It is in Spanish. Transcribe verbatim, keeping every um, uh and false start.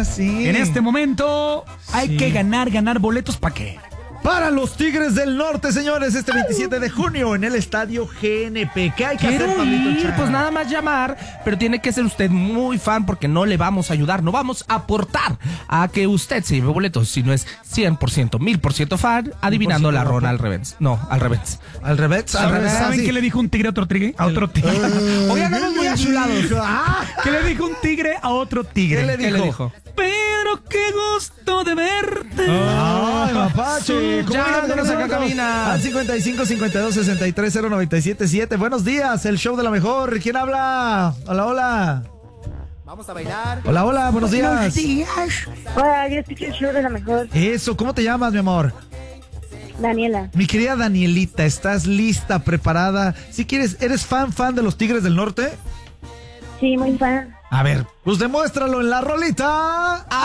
sí. En este momento hay Sí. que ganar, ganar boletos. ¿Para qué? Para los Tigres del Norte, señores, este veintisiete de junio en el estadio G N P. ¿Qué hay que hacer, Quiero Pablito ir, Chan? pues nada más llamar, pero tiene que ser usted muy fan porque no le vamos a ayudar, no vamos a aportar a que usted se lleve boletos, si no es cien por ciento, mil por ciento fan, adivinando la rona al revés. No, al revés. Al revés, al revés. ¿Saben así. qué le dijo un tigre a otro tigre? A otro tigre. Oye, andamos muy azulados. Ah, ¿Qué le dijo un tigre a otro tigre? ¿Qué le ¿Qué le dijo? Pedro, qué gusto de verte. Ay, mapache. Ya, Comunícanos acá acá cabina. al cincuenta y cinco, cincuenta y dos, sesenta y tres, cero noventa y siete siete. Buenos días, el show de la mejor. ¿Quién habla? Hola, hola. Vamos a bailar. Hola, hola, buenos días. Hola, yo escucho el show de la mejor. Eso, ¿cómo te llamas, mi amor? Daniela. Mi querida Danielita, ¿estás lista, preparada? Si quieres, ¿eres fan, fan de los Tigres del Norte? Sí, muy fan. A ver, pues demuéstralo en la rolita.